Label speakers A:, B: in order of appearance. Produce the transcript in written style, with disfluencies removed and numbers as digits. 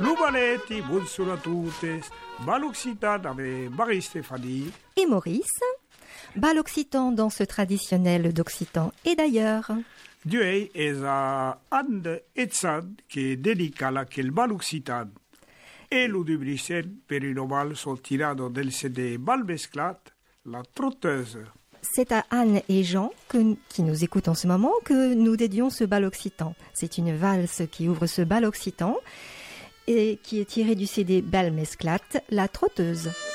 A: Lubaleti, bonsoir à toutes. Bal Occitan avec Marie-Stéphanie
B: et Maurice. Bal Occitan dans ce traditionnel d'Occitan et d'ailleurs.
A: Dieu est à Ande Etzad qui dédica laquelle Bal Occitan. Et l'Udubricen per une bal sortirado del CD Bal Mesclat, la trotteuse.
B: C'est à Anne et Jean, qui nous écoutent en ce moment, que nous dédions ce bal occitan. C'est une valse qui ouvre ce bal occitan et qui est tirée du CD Bal Mesclat, la trotteuse.